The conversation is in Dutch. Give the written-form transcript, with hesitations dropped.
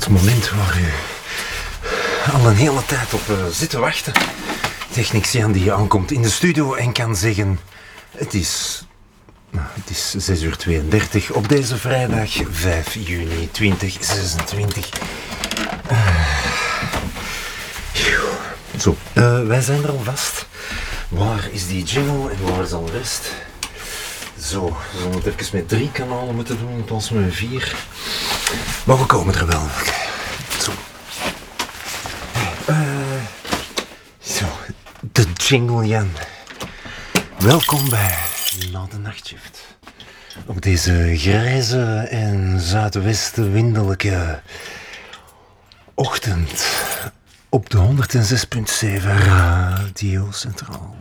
Het moment waar u al een hele tijd op zit te wachten. Technicien die aankomt in de studio en kan zeggen... Het is 6:32 op deze vrijdag 5 juni 2026. Zo, wij zijn er alvast. Waar is die jingle en waar is al de rest? Zo, we zullen het even met 3 kanalen moeten doen in plaats van met 4. Maar we komen er wel. Zo. Zo, de jingle, Jan. Welkom bij Na de Nachtshift. Op deze grijze en zuidwestenwindelijke ochtend op de 106.7 Radio Centraal.